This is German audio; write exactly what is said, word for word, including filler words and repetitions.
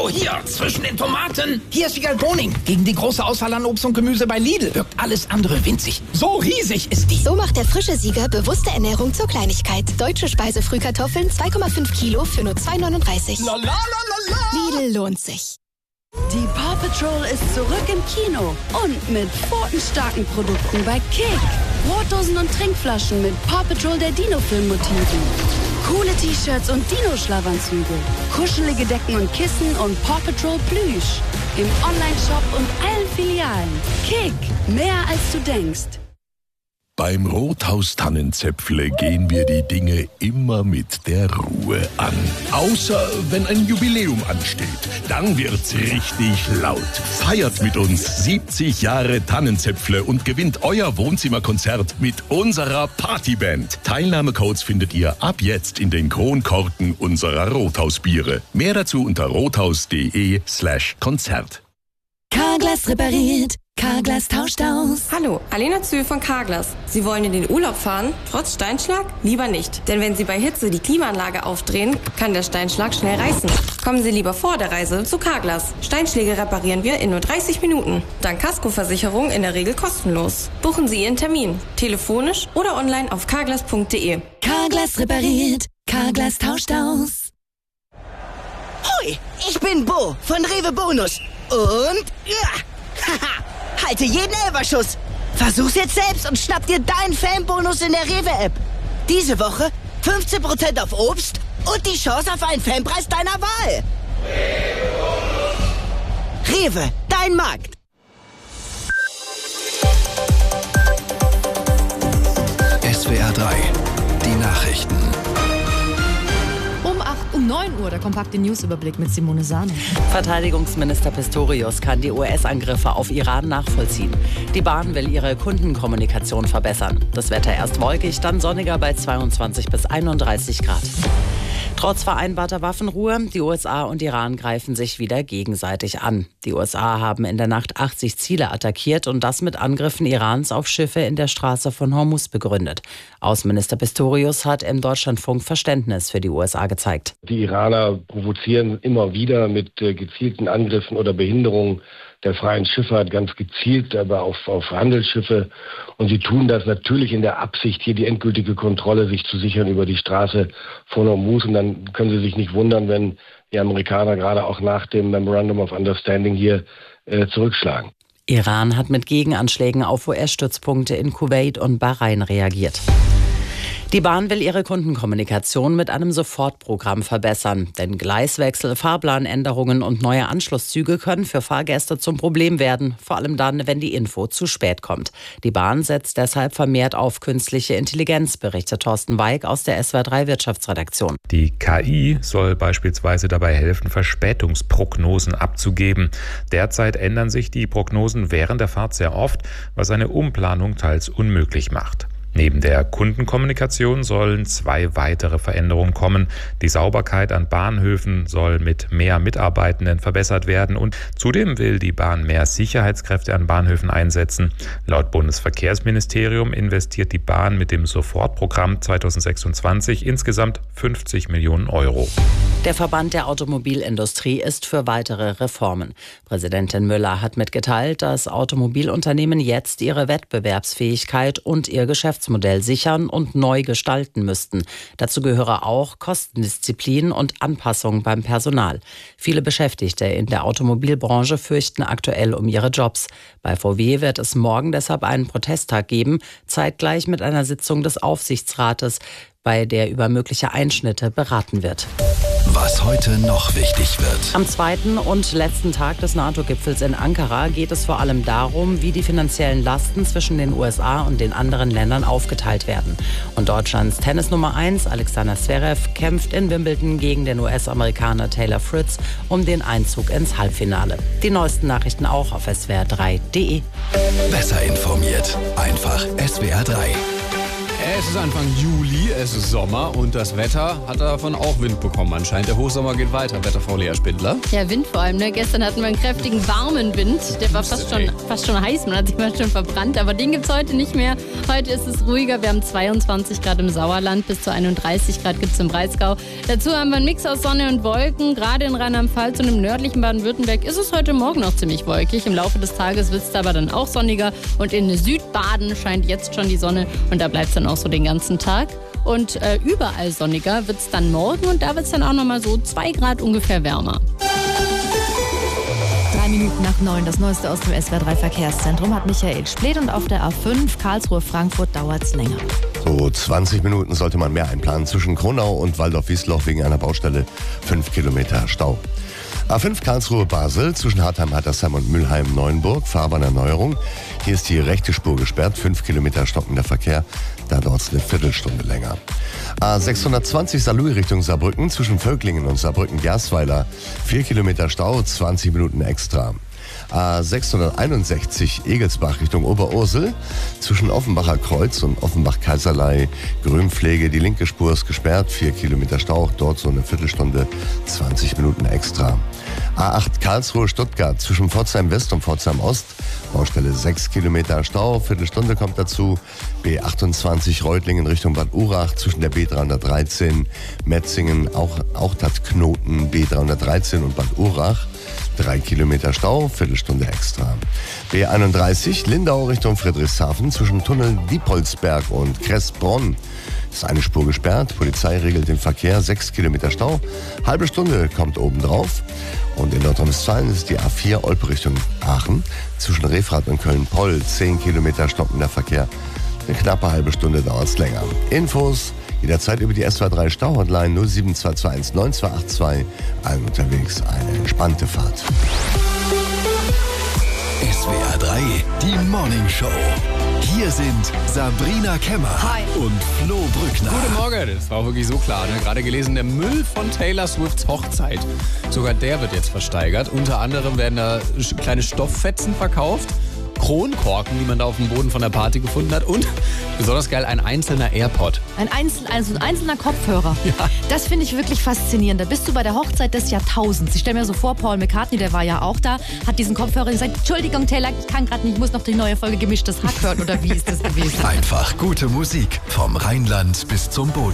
Hallo, hier, zwischen den Tomaten. Hier ist Vigal Boning. Gegen die große Auswahl an Obst und Gemüse bei Lidl wirkt alles andere winzig. So riesig ist die. So macht der frische Sieger bewusste Ernährung zur Kleinigkeit. Deutsche Speisefrühkartoffeln zwei Komma fünf Kilo für nur zwei neununddreißig. La, la, la, la, la. Lidl lohnt sich. Die Paw Patrol ist zurück im Kino und mit pfotenstarken Produkten bei Kick. Brotdosen und Trinkflaschen mit Paw Patrol der Dino-Film-Motiven. Coole T-Shirts und Dino-Schlafanzüge. Kuschelige Decken und Kissen und Paw Patrol Plüsch. Im Online-Shop und allen Filialen. Kick, mehr als du denkst. Beim Rothaus-Tannenzäpfle gehen wir die Dinge immer mit der Ruhe an. Außer wenn ein Jubiläum ansteht. Dann wird's richtig laut. Feiert mit uns siebzig Jahre Tannenzäpfle und gewinnt euer Wohnzimmerkonzert mit unserer Partyband. Teilnahmecodes findet ihr ab jetzt in den Kronkorken unserer Rothausbiere. Mehr dazu unter rothaus.de slash Konzert. Carglass repariert. Carglass tauscht aus. Hallo, Alena Zühl von Carglass. Sie wollen in den Urlaub fahren? Trotz Steinschlag? Lieber nicht. Denn wenn Sie bei Hitze die Klimaanlage aufdrehen, kann der Steinschlag schnell reißen. Kommen Sie lieber vor der Reise zu Carglass. Steinschläge reparieren wir in nur dreißig Minuten. Dank Kaskoversicherung in der Regel kostenlos. Buchen Sie Ihren Termin. Telefonisch oder online auf carglass punkt de. Carglass repariert. Carglass tauscht aus. Hoi, ich bin Bo von Rewe Bonus. Und ja, haha. Halte jeden Elferschuss. Versuch's jetzt selbst und schnapp dir deinen Fanbonus in der Rewe-App. Diese Woche fünfzehn Prozent auf Obst und die Chance auf einen Fanpreis deiner Wahl. Rewe, dein Markt. S W R drei, die Nachrichten. Um neun Uhr der kompakte Newsüberblick mit Simone Sahne. Verteidigungsminister Pistorius kann die U S-Angriffe auf Iran nachvollziehen. Die Bahn will ihre Kundenkommunikation verbessern. Das Wetter erst wolkig, dann sonniger bei zweiundzwanzig bis einunddreißig Grad. Trotz vereinbarter Waffenruhe, die U S A und Iran greifen sich wieder gegenseitig an. Die U S A haben in der Nacht achtzig Ziele attackiert und das mit Angriffen Irans auf Schiffe in der Straße von Hormuz begründet. Außenminister Pistorius hat im Deutschlandfunk Verständnis für die U S A gezeigt. Die Iraner provozieren immer wieder mit äh, gezielten Angriffen oder Behinderungen der freien Schifffahrt, ganz gezielt, aber auf, auf Handelsschiffe. Und sie tun das natürlich in der Absicht, hier die endgültige Kontrolle sich zu sichern über die Straße von Hormuz. Und dann können Sie sich nicht wundern, wenn die Amerikaner gerade auch nach dem Memorandum of Understanding hier äh, zurückschlagen. Iran hat mit Gegenanschlägen auf U S-Stützpunkte in Kuwait und Bahrain reagiert. Die Bahn will ihre Kundenkommunikation mit einem Sofortprogramm verbessern. Denn Gleiswechsel, Fahrplanänderungen und neue Anschlusszüge können für Fahrgäste zum Problem werden. Vor allem dann, wenn die Info zu spät kommt. Die Bahn setzt deshalb vermehrt auf künstliche Intelligenz, berichtet Thorsten Weig aus der S W R drei Wirtschaftsredaktion. Die K I soll beispielsweise dabei helfen, Verspätungsprognosen abzugeben. Derzeit ändern sich die Prognosen während der Fahrt sehr oft, was eine Umplanung teils unmöglich macht. Neben der Kundenkommunikation sollen zwei weitere Veränderungen kommen. Die Sauberkeit an Bahnhöfen soll mit mehr Mitarbeitenden verbessert werden und zudem will die Bahn mehr Sicherheitskräfte an Bahnhöfen einsetzen. Laut Bundesverkehrsministerium investiert die Bahn mit dem Sofortprogramm zweitausendsechsundzwanzig insgesamt fünfzig Millionen Euro. Der Verband der Automobilindustrie ist für weitere Reformen. Präsidentin Müller hat mitgeteilt, dass Automobilunternehmen jetzt ihre Wettbewerbsfähigkeit und ihr Geschäftsmodell sichern und neu gestalten müssten. Dazu gehöre auch Kostendisziplin und Anpassung beim Personal. Viele Beschäftigte in der Automobilbranche fürchten aktuell um ihre Jobs. Bei V W wird es morgen deshalb einen Protesttag geben, zeitgleich mit einer Sitzung des Aufsichtsrates, bei der über mögliche Einschnitte beraten wird. Was heute noch wichtig wird. Am zweiten und letzten Tag des NATO-Gipfels in Ankara geht es vor allem darum, wie die finanziellen Lasten zwischen den U S A und den anderen Ländern aufgeteilt werden. Und Deutschlands Tennis Nummer eins, Alexander Zverev, kämpft in Wimbledon gegen den U S-Amerikaner Taylor Fritz um den Einzug ins Halbfinale. Die neuesten Nachrichten auch auf S W R drei punkt de. Besser informiert. Einfach S W R drei. Es ist Anfang Juli, es ist Sommer und das Wetter hat davon auch Wind bekommen. Anscheinend der Hochsommer geht weiter, Wetterfrau Lea Spindler. Ja, Wind vor allem. Ne? Gestern hatten wir einen kräftigen, warmen Wind. Der war fast schon, fast schon heiß, man hat sich mal schon verbrannt. Aber den gibt es heute nicht mehr. Heute ist es ruhiger. Wir haben zweiundzwanzig Grad im Sauerland, bis zu einunddreißig Grad gibt es im Breisgau. Dazu haben wir einen Mix aus Sonne und Wolken. Gerade in Rheinland-Pfalz und im nördlichen Baden-Württemberg ist es heute Morgen noch ziemlich wolkig. Im Laufe des Tages wird es aber dann auch sonniger. Und in Südbaden scheint jetzt schon die Sonne. Und da bleibt es dann auch so den ganzen Tag. Und äh, überall sonniger wird es dann morgen und da wird es dann auch nochmal so zwei Grad ungefähr wärmer. Drei Minuten nach neun, das Neueste aus dem S W R drei Verkehrszentrum hat Michael Splet und auf der A fünf Karlsruhe-Frankfurt dauert es länger. So zwanzig Minuten sollte man mehr einplanen zwischen Kronau und Waldorf-Wiesloch wegen einer Baustelle. Fünf Kilometer Stau. A fünf Karlsruhe-Basel zwischen Hartheim, Hattersheim und Mülheim-Neuenburg, Fahrbahnerneuerung. Hier ist die rechte Spur gesperrt, fünf Kilometer stockender Verkehr, da dauert es eine Viertelstunde länger. A sechshundertzwanzig Saarlouis Richtung Saarbrücken zwischen Völklingen und Saarbrücken-Gersweiler, vier Kilometer Stau, zwanzig Minuten extra. A sechshunderteinundsechzig Egelsbach Richtung Oberursel zwischen Offenbacher Kreuz und Offenbach-Kaiserlei Grünpflege. Die linke Spur ist gesperrt, vier Kilometer Stau, dort so eine Viertelstunde, zwanzig Minuten extra. A acht Karlsruhe-Stuttgart zwischen Pforzheim West und Pforzheim Ost, Baustelle sechs Kilometer Stau, Viertelstunde kommt dazu. B achtundzwanzig Reutlingen Richtung Bad Urach zwischen der B dreihundertdreizehn Metzingen, auch, auch das Knoten B dreihundertdreizehn und Bad Urach. Drei Kilometer Stau, Viertelstunde extra. B einunddreißig Lindau Richtung Friedrichshafen zwischen Tunnel Diepholzberg und Kressbronn. Ist eine Spur gesperrt, Polizei regelt den Verkehr, sechs Kilometer Stau. Halbe Stunde kommt obendrauf. Und in Nordrhein-Westfalen ist die A vier Olpe Richtung Aachen zwischen Refrath und Köln-Poll, zehn Kilometer stockender Verkehr. Eine knappe halbe Stunde dauert es länger. Infos jederzeit über die S W R drei Stau-Hotline null sieben zwei zwei eins neun zwei acht zwei. Allen unterwegs eine entspannte Fahrt. S W R drei, die Morning Show. Hier sind Sabrina Kemmer Hi. und Flo Brückner. Guten Morgen, das war auch wirklich so klar. Ne? Gerade gelesen, der Müll von Taylor Swifts Hochzeit. Sogar der wird jetzt versteigert. Unter anderem werden da kleine Stofffetzen verkauft. Kronkorken, die man da auf dem Boden von der Party gefunden hat und besonders geil, ein einzelner AirPod. Ein, Einzel, also ein einzelner Kopfhörer. Ja. Das finde ich wirklich faszinierend. Da bist du bei der Hochzeit des Jahrtausends. Ich stelle mir so vor, Paul McCartney, der war ja auch da, hat diesen Kopfhörer gesagt, Entschuldigung Taylor, ich kann gerade nicht, ich muss noch die neue Folge Gemischtes Hack hören. Oder wie ist das gewesen? Einfach gute Musik vom Rheinland bis zum Boden.